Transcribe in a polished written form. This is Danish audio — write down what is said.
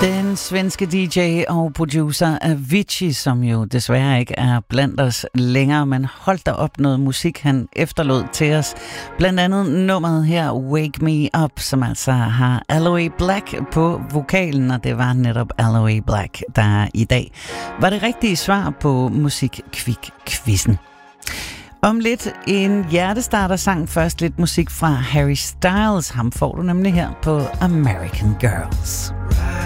Den svenske DJ og producer Avicii, som jo desværre ikke er blandt os længere, men holdt der op noget musik, han efterlod til os. Blandt andet nummeret her, Wake Me Up, som altså har Aloe Black på vokalen, og det var netop Aloe Black, der i dag var det rigtige svar på Musikquik-quizzen. Om lidt en hjertestarter-sang, først lidt musik fra Harry Styles. Ham får du nemlig her på American Girls.